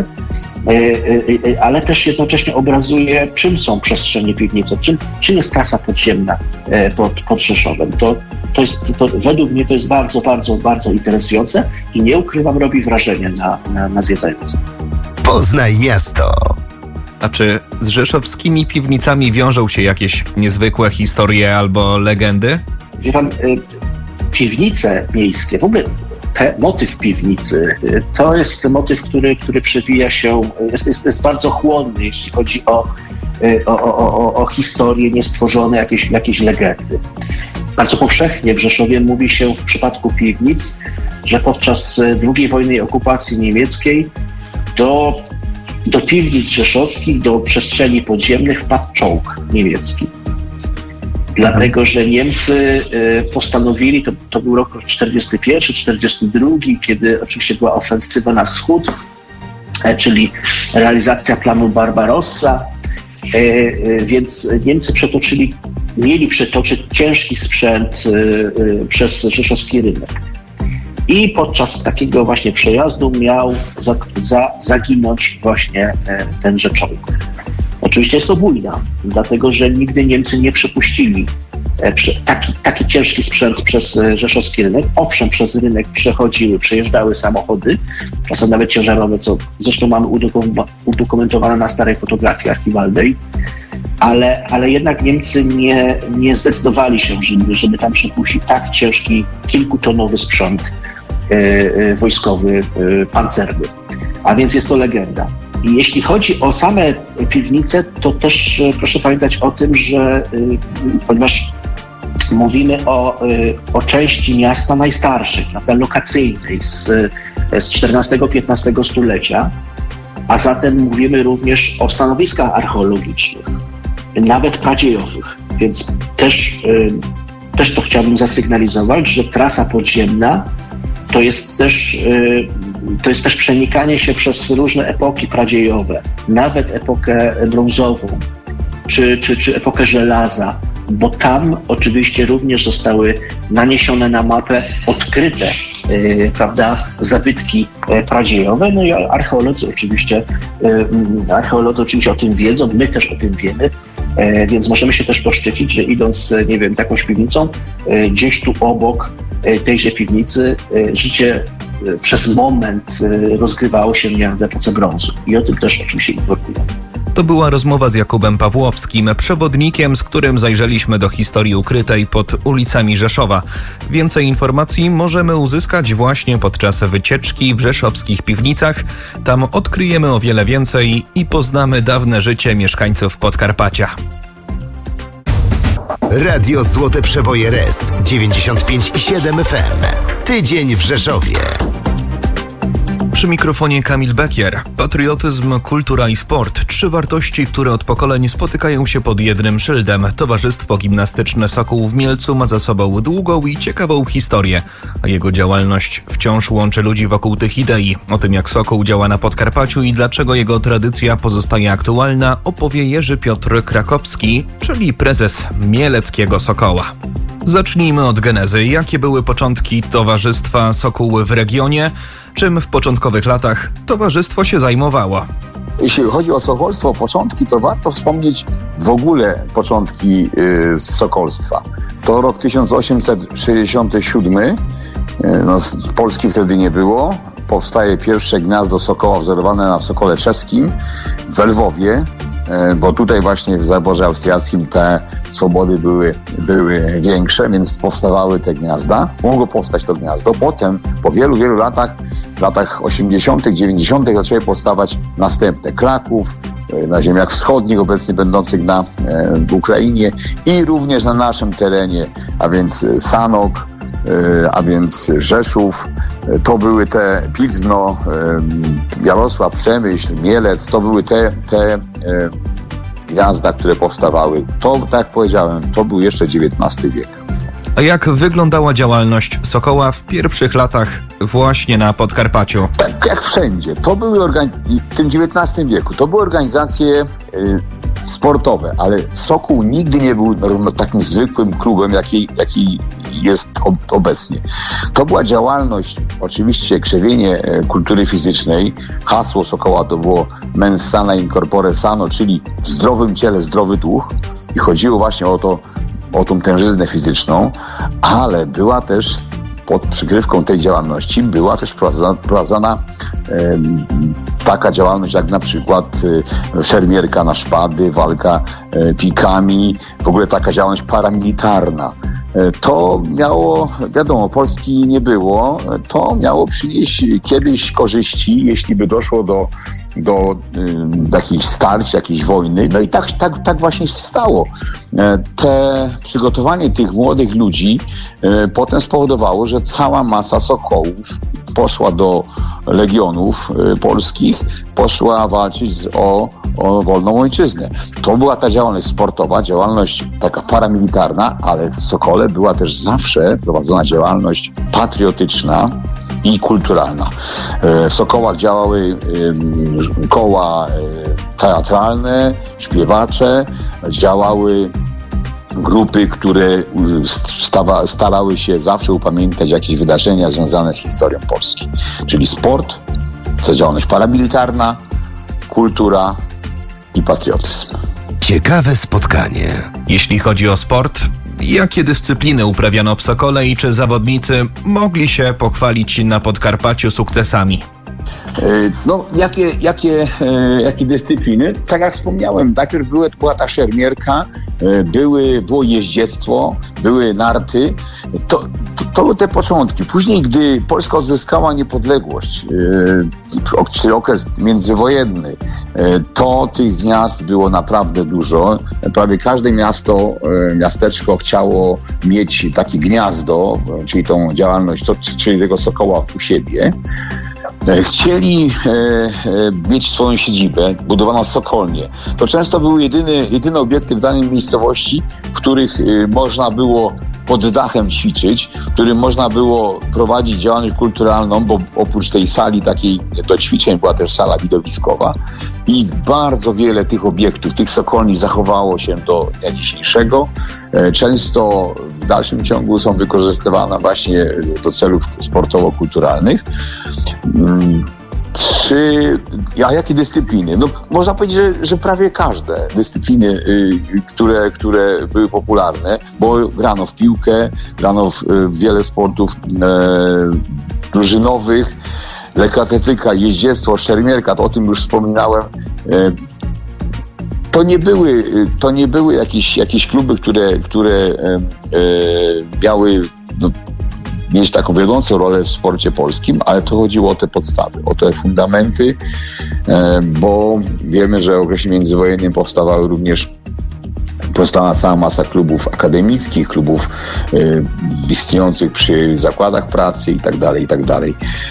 [SPEAKER 5] ale też jednocześnie obrazuje, czym są przestrzenie piwnice, czym, czym jest trasa podziemna pod, pod Rzeszowem. To, to jest, to, według mnie to jest bardzo, bardzo, bardzo interesujące i nie ukrywam, robi wrażenie na, na, na zwiedzających.
[SPEAKER 3] Poznaj miasto.
[SPEAKER 2] A czy z rzeszowskimi piwnicami wiążą się jakieś niezwykłe historie albo legendy?
[SPEAKER 5] Wie pan, piwnice miejskie, w ogóle te, motyw piwnicy, to jest motyw, który, który przewija się, jest, jest, jest bardzo chłonny, jeśli chodzi o, o, o, o historie niestworzone, jakieś, jakieś legendy. Bardzo powszechnie w Rzeszowie mówi się w przypadku piwnic, że podczas drugiej wojny okupacji niemieckiej do, do piwnic rzeszowskich, do przestrzeni podziemnych wpadł czołg niemiecki. Dlatego, że Niemcy postanowili, to, to był rok czterdziesty pierwszy, czterdziesty drugi, kiedy oczywiście była ofensywa na wschód, czyli realizacja planu Barbarossa, więc Niemcy przetoczyli, mieli przetoczyć ciężki sprzęt przez rzeszowski rynek. I podczas takiego właśnie przejazdu miał za, za, zaginąć właśnie tenże czołg. Oczywiście jest to bójda, dlatego że nigdy Niemcy nie przepuścili taki, taki ciężki sprzęt przez rzeszowski rynek. Owszem, przez rynek przechodziły, przejeżdżały samochody, czasem nawet ciężarowe, co zresztą mamy udokumentowane na starej fotografii archiwalnej, ale, ale jednak Niemcy nie, nie zdecydowali się, żeby, żeby tam przepuścić tak ciężki, kilkutonowy sprzęt yy, wojskowy, yy, pancerny. A więc jest to legenda. I jeśli chodzi o same piwnice, to też proszę pamiętać o tym, że yy, ponieważ mówimy o, yy, o części miasta najstarszej, prawda, lokacyjnej z, z czternastego piętnastego stulecia, a zatem mówimy również o stanowiskach archeologicznych, nawet pradziejowych. Więc też, yy, też to chciałbym zasygnalizować, że trasa podziemna to jest też, yy, to jest też przenikanie się przez różne epoki pradziejowe, nawet epokę brązową, czy, czy, czy epokę żelaza, bo tam oczywiście również zostały naniesione na mapę odkryte yy, prawda, zabytki yy, pradziejowe, no i archeolodzy oczywiście, yy, archeolodzy oczywiście o tym wiedzą, my też o tym wiemy, yy, więc możemy się też poszczycić, że idąc, nie wiem, taką piwnicą, yy, gdzieś tu obok yy, tejże piwnicy yy, życie yy, przez moment yy, rozgrywało się w epoce brązu i o tym też oczywiście informujemy.
[SPEAKER 2] To była rozmowa z Jakubem Pawłowskim, przewodnikiem, z którym zajrzeliśmy do historii ukrytej pod ulicami Rzeszowa. Więcej informacji możemy uzyskać właśnie podczas wycieczki w rzeszowskich piwnicach. Tam odkryjemy o wiele więcej i poznamy dawne życie mieszkańców Podkarpacia.
[SPEAKER 3] Radio Złote Przeboje R E S dziewięćdziesiąt pięć i siedem F M. Tydzień w Rzeszowie.
[SPEAKER 2] Przy mikrofonie Kamil Bekier. Patriotyzm, kultura i sport. Trzy wartości, które od pokoleń spotykają się pod jednym szyldem. Towarzystwo Gimnastyczne Sokół w Mielcu ma za sobą długą i ciekawą historię, a jego działalność wciąż łączy ludzi wokół tych idei. O tym, jak Sokół działa na Podkarpaciu i dlaczego jego tradycja pozostaje aktualna, opowie Jerzy Piotr Krakowski, czyli prezes Mieleckiego Sokoła. Zacznijmy od genezy. Jakie były początki Towarzystwa Sokół w regionie? Czym w początkowych latach towarzystwo się zajmowało?
[SPEAKER 6] Jeśli chodzi o sokolstwo, początki, to warto wspomnieć w ogóle początki y, sokolstwa. To rok tysiąc osiemset sześćdziesiąty siódmy, y, no, Polski wtedy nie było. Powstaje pierwsze gniazdo sokoła wzorowane na sokole czeskim w Lwowie, bo tutaj właśnie w zaborze austriackim te swobody były, były większe, więc powstawały te gniazda. Mogło powstać to gniazdo. Potem, po wielu, wielu latach, w latach osiemdziesiątych, dziewięćdziesiątych zaczęły powstawać następne. Kraków, na ziemiach wschodnich, obecnie będących na w Ukrainie i również na naszym terenie, a więc Sanok, a więc Rzeszów, to były te Pilzno, Jarosław, Przemyśl, Mielec, to były te, te gniazda, które powstawały. To, tak jak powiedziałem, to był jeszcze dziewiętnasty wiek.
[SPEAKER 2] A jak wyglądała działalność Sokoła w pierwszych latach właśnie na Podkarpaciu?
[SPEAKER 6] Tak jak wszędzie. To były organi- w tym dziewiętnastym wieku. To były organizacje y, sportowe, ale Sokół nigdy nie był takim zwykłym klubem, jaki, jaki jest obecnie. To była działalność, oczywiście krzewienie kultury fizycznej. Hasło Sokoła to było mens sana in corpore sano, czyli w zdrowym ciele zdrowy duch. I chodziło właśnie o to, o tą tężyznę fizyczną, ale była też pod przykrywką tej działalności była też prowadzona, prowadzona e, taka działalność jak na przykład e, szermierka na szpady, walka e, pikami, w ogóle taka działalność paramilitarna. E, to miało, wiadomo, Polski nie było, to miało przynieść kiedyś korzyści, jeśli by doszło do do y, jakichś starć, jakiejś wojny. No i tak, tak, tak właśnie się stało. E, te przygotowanie tych młodych ludzi e, potem spowodowało, że cała masa sokołów poszła do legionów y, polskich, poszła walczyć z, o, o wolną ojczyznę. To była ta działalność sportowa, działalność taka paramilitarna, ale w Sokole była też zawsze prowadzona działalność patriotyczna i kulturalna. W Sokołach działały koła teatralne, śpiewacze, działały grupy, które stawa, starały się zawsze upamiętniać jakieś wydarzenia związane z historią Polski. Czyli sport, to działalność paramilitarna, kultura i patriotyzm.
[SPEAKER 3] Ciekawe spotkanie.
[SPEAKER 2] Jeśli chodzi o sport, jakie dyscypliny uprawiano w Sokole i czy zawodnicy mogli się pochwalić na Podkarpaciu sukcesami?
[SPEAKER 6] No, jakie, jakie, jakie dyscypliny? Tak jak wspomniałem, najpierw były, była ta szermierka, były, było jeździectwo, były narty. To, to, to były te początki. Później, gdy Polska odzyskała niepodległość, czy okres międzywojenny, to tych gniazd było naprawdę dużo. Prawie każde miasto, miasteczko chciało mieć takie gniazdo, czyli tą działalność, to, czyli tego Sokoła u siebie. Chcieli e, e, mieć swoją siedzibę, budowano sokolnie. To często były jedyne, jedyne obiekty w danej miejscowości, w których e, można było pod dachem ćwiczyć, w którym można było prowadzić działalność kulturalną, bo oprócz tej sali takiej do ćwiczeń była też sala widowiskowa i bardzo wiele tych obiektów, tych sokolni zachowało się do dnia dzisiejszego. E, często w dalszym ciągu są wykorzystywane właśnie do celów sportowo-kulturalnych. Czy, a jakie dyscypliny? No, można powiedzieć, że, że prawie każde dyscypliny, y, które, które były popularne, bo grano w piłkę, grano w, w wiele sportów y, drużynowych, lekkoatletyka, jeździectwo, szermierka, to o tym już wspominałem. Y, To nie były, to nie były jakieś, jakieś kluby, które, które e, e, miały no, mieć taką wiodącą rolę w sporcie polskim, ale to chodziło o te podstawy, o te fundamenty, e, bo wiemy, że w okresie międzywojennym powstawały również powstała cała masa klubów akademickich, klubów y, istniejących przy zakładach pracy i tak dalej, i tak dalej.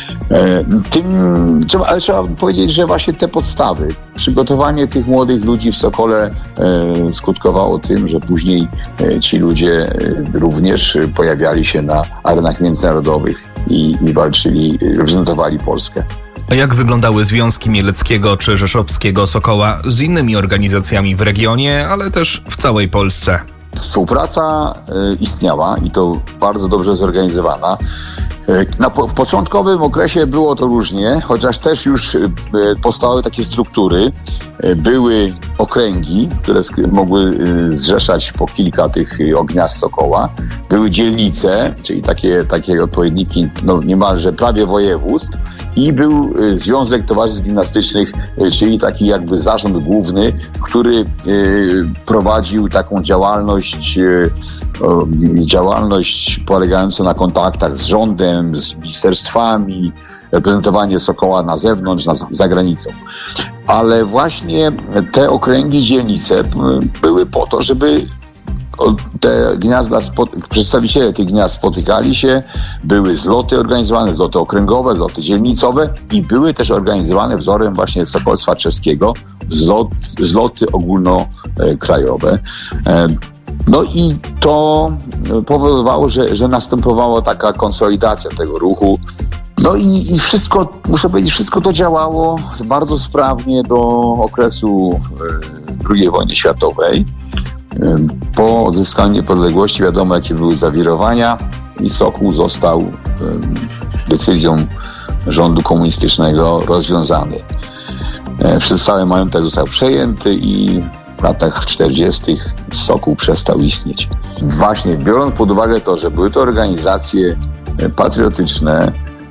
[SPEAKER 6] Tym, trzeba, ale trzeba powiedzieć, że właśnie te podstawy, przygotowanie tych młodych ludzi w Sokole e, skutkowało tym, że później e, ci ludzie e, również pojawiali się na arenach międzynarodowych i, i walczyli, reprezentowali Polskę.
[SPEAKER 2] A jak wyglądały związki mieleckiego czy rzeszowskiego Sokoła z innymi organizacjami w regionie, ale też w całej Polsce?
[SPEAKER 6] Współpraca y, istniała i to bardzo dobrze zorganizowana. Na, w początkowym okresie było to różnie, chociaż też już y, powstały takie struktury. Y, były okręgi, które sk- mogły y, zrzeszać po kilka tych y, gniazd Sokoła. Były dzielnice, czyli takie, takie odpowiedniki no, niemalże prawie województw. I był y, Związek Towarzystw Gimnastycznych, y, czyli taki jakby zarząd główny, który y, prowadził taką działalność, y, y, działalność polegającą na kontaktach z rządem, z ministerstwami, reprezentowanie Sokoła na zewnątrz, na, za granicą. Ale właśnie te okręgi, dzielnice były po to, żeby te gniazda, przedstawiciele tych gniazd spotykali się, były zloty organizowane, zloty okręgowe, zloty dzielnicowe i były też organizowane wzorem właśnie Sokolstwa Czeskiego, zlot, zloty ogólnokrajowe. No i to powodowało, że, że następowała taka konsolidacja tego ruchu. No i, i wszystko, muszę powiedzieć, wszystko to działało bardzo sprawnie do okresu drugiej wojny światowej. Po odzyskaniu niepodległości wiadomo, jakie były zawirowania i Sokół został decyzją rządu komunistycznego rozwiązany. Cały majątek został przejęty i w latach czterdziestych Sokół przestał istnieć. Właśnie biorąc pod uwagę to, że były to organizacje patriotyczne,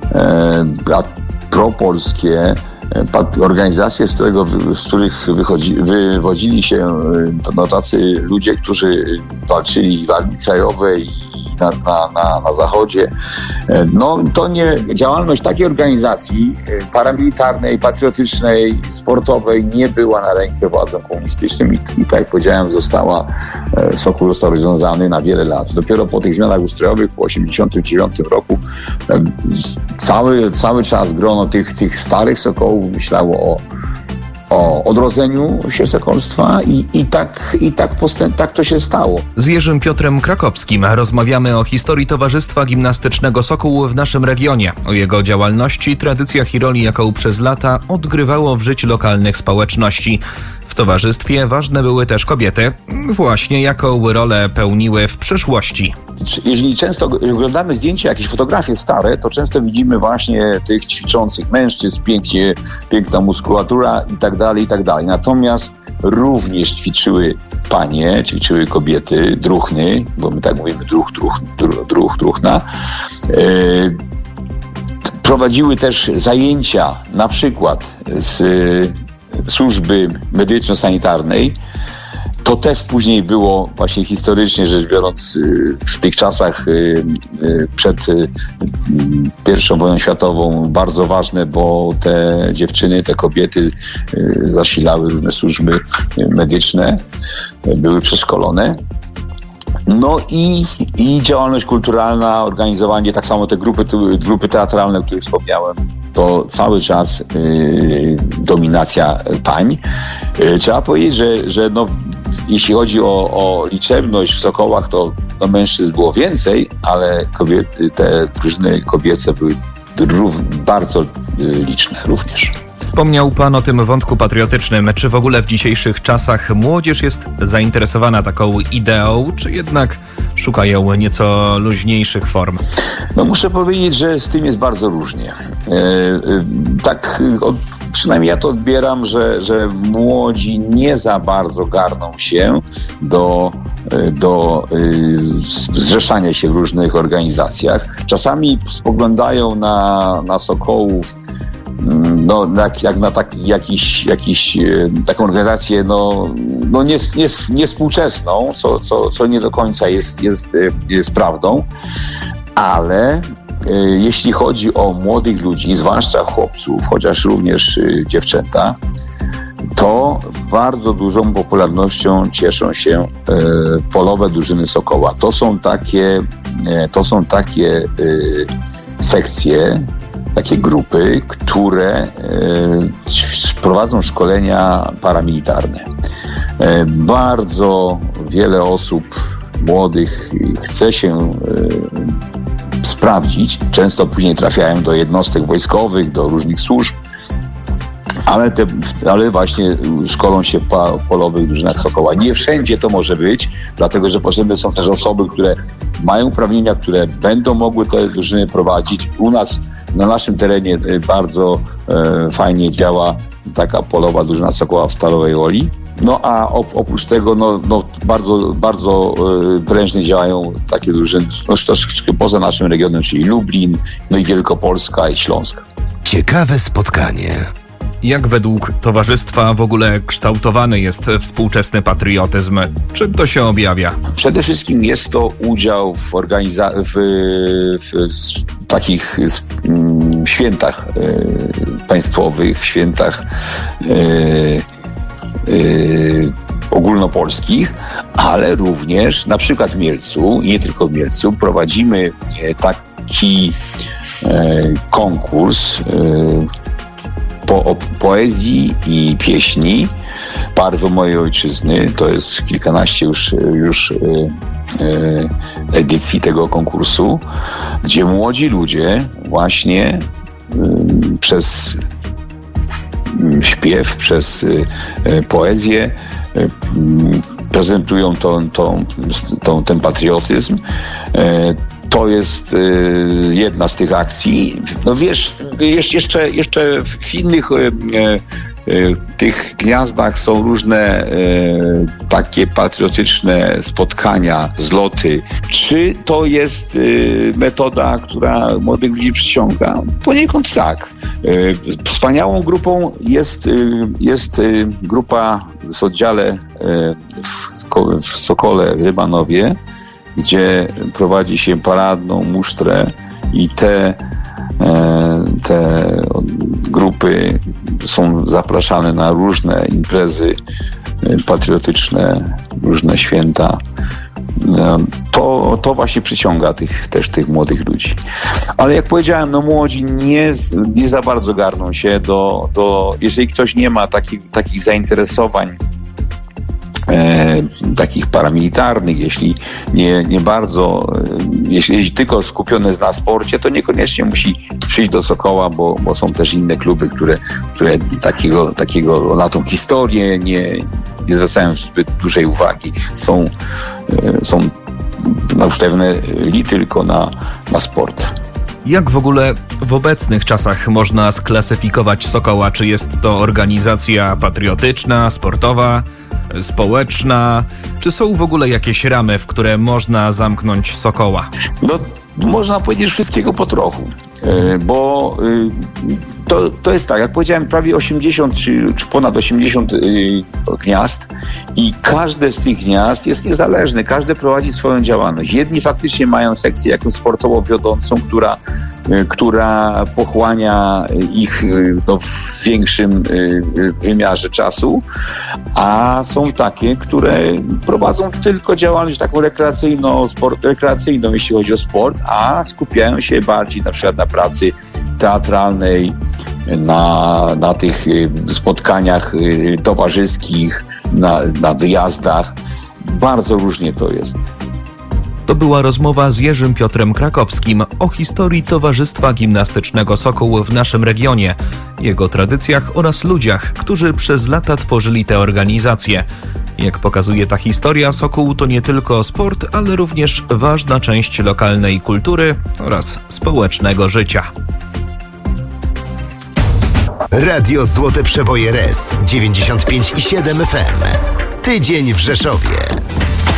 [SPEAKER 6] propolskie, organizacje, z, którego, z których wychodzi, wywodzili się no, tacy ludzie, którzy walczyli w Armii Krajowej i na, na, na, na Zachodzie. No to nie, działalność takiej organizacji paramilitarnej, patriotycznej, sportowej nie była na rękę władzom komunistycznym i, i tak jak powiedziałem, została, Sokół został rozwiązany na wiele lat. Dopiero po tych zmianach ustrojowych po osiemdziesiątym dziewiątym roku cały, cały czas grono tych, tych starych Sokołów myślało o, o odrodzeniu się sokolstwa i, i, tak, i tak, postęp, tak to się stało.
[SPEAKER 2] Z Jerzym Piotrem Krakowskim rozmawiamy o historii Towarzystwa Gimnastycznego Sokół w naszym regionie, o jego działalności, tradycjach i roli, jaką przez lata odgrywało w życiu lokalnych społeczności. W towarzystwie ważne były też kobiety. Właśnie jaką rolę pełniły w przeszłości.
[SPEAKER 6] Jeżeli często jeżeli oglądamy zdjęcia, jakieś fotografie stare, to często widzimy właśnie tych ćwiczących mężczyzn, pięknie, piękna muskulatura i tak dalej, i tak dalej. Natomiast również ćwiczyły panie, ćwiczyły kobiety, druhny, bo my tak mówimy druh, druh, druh, druh druhna. Yy, prowadziły też zajęcia, na przykład z służby medyczno-sanitarnej. To też później było właśnie historycznie rzecz biorąc w tych czasach przed pierwszą wojną światową bardzo ważne, bo te dziewczyny, te kobiety zasilały różne służby medyczne, były przeszkolone. No i, i działalność kulturalna, organizowanie, tak samo te grupy, grupy teatralne, o których wspomniałem, to cały czas y, dominacja pań. Y, trzeba powiedzieć, że, że no, jeśli chodzi o, o liczebność w Sokołach, to no, mężczyzn było więcej, ale kobiety, te drużyny kobiece były rów, bardzo y, liczne również.
[SPEAKER 2] Wspomniał pan o tym wątku patriotycznym. Czy w ogóle w dzisiejszych czasach młodzież jest zainteresowana taką ideą, czy jednak szukają nieco luźniejszych form?
[SPEAKER 6] No muszę powiedzieć, że z tym jest bardzo różnie. E, e, tak od, przynajmniej ja to odbieram, że, że młodzi nie za bardzo garną się do, do e, zrzeszania się w różnych organizacjach. Czasami spoglądają na, na Sokołów no, jak, jak na taki, jakiś, jakiś, taką organizację no, no nies, nies, niespółczesną, co, co, co nie do końca jest, jest, jest prawdą, ale y, jeśli chodzi o młodych ludzi, zwłaszcza chłopców, chociaż również y, dziewczęta, to bardzo dużą popularnością cieszą się y, polowe drużyny Sokoła. To są takie, y, to są takie y, sekcje, takie grupy, które e, prowadzą szkolenia paramilitarne. E, bardzo wiele osób młodych chce się e, sprawdzić. Często później trafiają do jednostek wojskowych, do różnych służb, ale, te, ale właśnie szkolą się w pa, polowych drużynach Sokoła. Nie wszędzie to może być, dlatego że potrzebne są też osoby, które mają uprawnienia, które będą mogły te drużyny prowadzić. U nas na naszym terenie bardzo e, fajnie działa taka polowa drużyna Sokoła w Stalowej Woli. No a op, oprócz tego no, no, bardzo, bardzo e, prężnie działają takie drużyny no, troszeczkę poza naszym regionem, czyli Lublin, no i Wielkopolska i Śląska.
[SPEAKER 3] Ciekawe spotkanie.
[SPEAKER 2] Jak według towarzystwa w ogóle kształtowany jest współczesny patriotyzm? Czym to się objawia?
[SPEAKER 6] Przede wszystkim jest to udział w, organiza- w, w, w takich um, świętach e, państwowych, świętach e, e, ogólnopolskich, ale również na przykład w Mielcu, i nie tylko w Mielcu, prowadzimy taki e, konkurs e, Po, poezji i pieśni Barwy mojej ojczyzny. To jest kilkanaście już, już e, e, edycji tego konkursu, gdzie młodzi ludzie właśnie e, przez śpiew, przez e, poezję e, prezentują tą, tą, tą, ten patriotyzm. E, To jest y, jedna z tych akcji. No wiesz, jeszcze, jeszcze w innych y, y, tych gniazdach są różne y, takie patriotyczne spotkania, zloty. Czy to jest y, metoda, która młodych ludzi przyciąga? Poniekąd tak. Y, wspaniałą grupą jest, y, jest y, grupa w oddziale y, w, w Sokole w Rybanowie, gdzie prowadzi się paradną musztrę i te, te grupy są zapraszane na różne imprezy patriotyczne, różne święta. To to, to właśnie przyciąga tych, też tych młodych ludzi. Ale jak powiedziałem, no młodzi nie, nie za bardzo garną się do, do jeżeli ktoś nie ma takich, takich zainteresowań E, takich paramilitarnych, jeśli nie, nie bardzo, e, jeśli, jeśli tylko skupione jest na sporcie, to niekoniecznie musi przyjść do Sokoła, bo, bo są też inne kluby, które, które takiego, takiego na tą historię nie, nie zwracają zbyt dużej uwagi. Są, e, są nastawione tylko na, na sport.
[SPEAKER 2] Jak w ogóle w obecnych czasach można sklasyfikować Sokoła? Czy jest to organizacja patriotyczna, sportowa, społeczna? Czy są w ogóle jakieś ramy, w które można zamknąć Sokoła?
[SPEAKER 6] No, można powiedzieć wszystkiego po trochu, bo to, to jest tak, jak powiedziałem, prawie osiemdziesiąt czy, czy ponad osiemdziesiąt gniazd i każde z tych gniazd jest niezależne, każde prowadzi swoją działalność. Jedni faktycznie mają sekcję jakąś sportowo wiodącą, która, która pochłania ich no, w większym wymiarze czasu, a są takie, które prowadzą tylko działalność taką rekreacyjną, sport, rekreacyjną, jeśli chodzi o sport, a skupiają się bardziej na przykład na pracy teatralnej, na, na tych spotkaniach towarzyskich, na, na wyjazdach. Bardzo różnie to jest.
[SPEAKER 2] To była rozmowa z Jerzym Piotrem Krakowskim o historii Towarzystwa Gimnastycznego Sokół w naszym regionie, jego tradycjach oraz ludziach, którzy przez lata tworzyli tę organizację. Jak pokazuje ta historia, Sokół to nie tylko sport, ale również ważna część lokalnej kultury oraz społecznego życia.
[SPEAKER 3] Radio Złote Przeboje R E S dziewięćdziesiąt pięć i siedem F M. Tydzień w Rzeszowie.